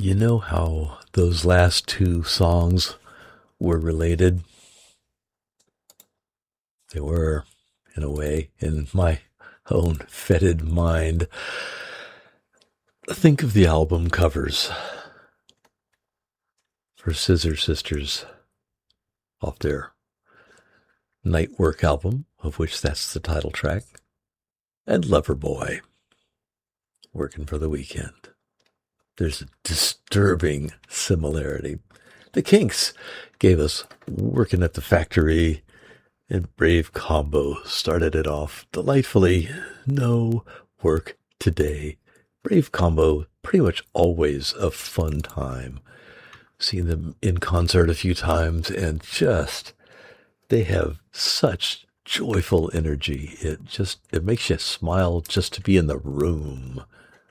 You know how those last two songs were related? They were, in a way, in my own fetid mind. Think of the album covers for Scissor Sisters off their Night Work album, of which that's the title track, and Loverboy, Working for the Weekend. There's a disturbing similarity. The Kinks gave us Working at the Factory, and Brave Combo started it off delightfully. No work today. Brave Combo, pretty much always a fun time. Seen them in concert a few times, and they have such joyful energy. It makes you smile just to be in the room.